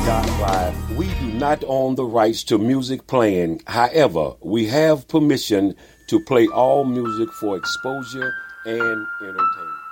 Live. We do not own the rights to music playing. However, we have permission to play all music for exposure and entertainment.